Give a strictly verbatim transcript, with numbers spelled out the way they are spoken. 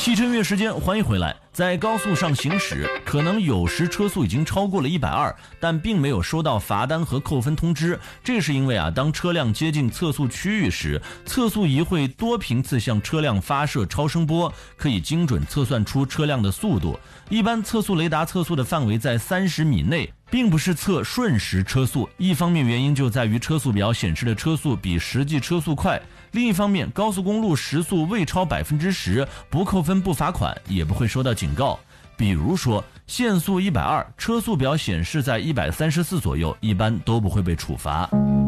汽车音乐时间，欢迎回来。在高速上行驶，可能有时车速已经超过了一百二十，但并没有收到罚单和扣分通知。这是因为啊，当车辆接近测速区域时，测速仪会多频次向车辆发射超声波，可以精准测算出车辆的速度。一般测速雷达测速的范围在三十米内，并不是测瞬时车速。一方面原因就在于车速表显示的车速比实际车速快，另一方面高速公路时速未超百分之十，不扣分不罚款，也不会收到警告。比如说限速一百二，车速表显示在一百三十四左右，一般都不会被处罚。